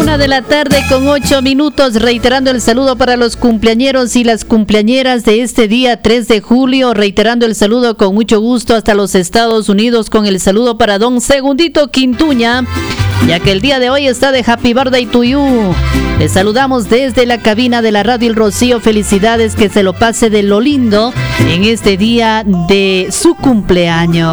1:08 reiterando el saludo para los cumpleañeros y las cumpleañeras de este día 3 de julio, reiterando el saludo con mucho gusto hasta los Estados Unidos con el saludo para don Segundito Quintuña, ya que el día de hoy está de Happy Birthday to you. Les saludamos desde la cabina de la Radio El Rocío. Felicidades, que se lo pase de lo lindo en este día de su cumpleaños.